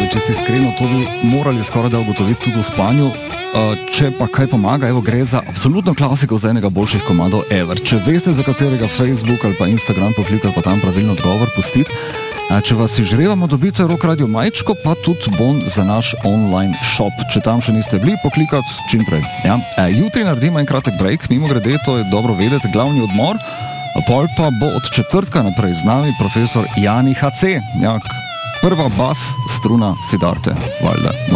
če si iskreno, to bi morali skoraj da ugotoviti tudi v spanju. Če pa kaj pomaga, evo, gre za absolutno klasiko za enega boljših komandov ever. Če veste, za katerega Facebook ali pa Instagram poklikati, pa tam pravilno odgovor pustiti. Če vas izžrevamo, dobite Rock Radio majčko, pa tudi bon za naš online shop. Če tam še niste bili, poklikati čim prej. Ja. Jutri naredimo en kratek break, mimo grede, to je dobro vedeti, glavni odmor, pol pa bo od četrtka naprej z nami profesor Jani HC. Ja, prva bas struna Siddharte, valjda.